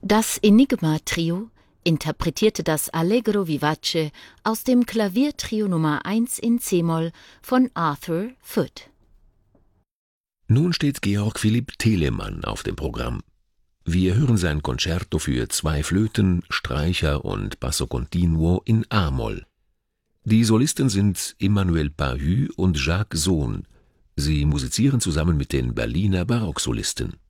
Das Enigma-Trio interpretierte das Allegro vivace aus dem Klaviertrio Nummer 1 in c-Moll von Arthur Foote. Nun steht Georg Philipp Telemann auf dem Programm. Wir hören sein Concerto für 2 Flöten, Streicher und Basso continuo in a-Moll. Die Solisten sind Emmanuel Pahud und Jacques Sohn. Sie musizieren zusammen mit den Berliner Barocksolisten.